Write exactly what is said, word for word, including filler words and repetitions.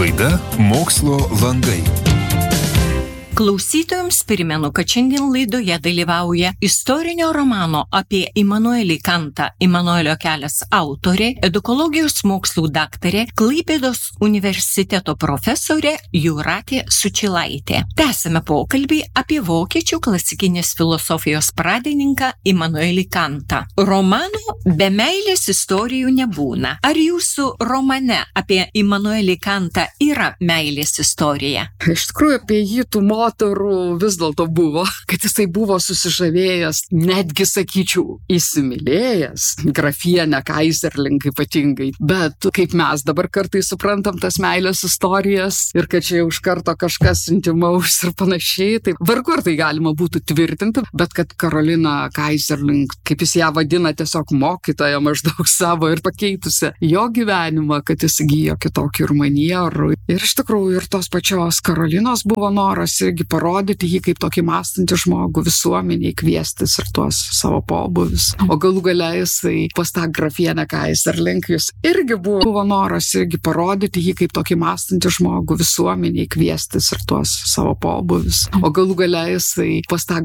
Laida Mokslo landai. Klausytojams primenu, kad šiandien laidoje dalyvauja istorinio romano apie Imanuelį Kantą Imanuelio kelias autorė, edukologijos mokslų daktarė, Klaipėdos universiteto profesorė Jūratė Sučylaitė. Tęsime pokalbį apie vokiečių klasikinės filosofijos pradininką Imanuelį Kantą. Romano be meilės istorijų nebūna. Ar jūsų romane apie Imanuelį Kantą yra meilės istorija? Iš tikrųjų, apie jį tų moterų vis dėlto buvo, kad jisai buvo susižavėjęs, netgi sakyčiau, įsimylėjęs grafienę Kaiserling ypatingai. Bet kaip mes dabar kartais suprantam tas meilės istorijas ir kad čia jau iš karto kažkas intimaus ir panašiai, tai vargu ar tai galima būtų tvirtinti, bet kad Karolina Kaiserling, kaip jis ją vadina, tiesiog mokytoja maždaug savo ir pakeitusi jo gyvenimą, kad jis įgijo kitokių ir manierų. Ir iš tikrųjų ir tos pačios Karolinos buvo noras irgi parodyti jį kaip tokį mąstantį žmogų visuomeniai, kviestis ir tuos savo pobūvius. O galų gale jisai pas tą grafienę Kaiserling, jis irgi buvo, buvo noras irgi parodyti jį kaip tokį mąstantį žmogų visuomeniai, kviestis ir tuos savo pobūvius. O galų gale jisai pas tą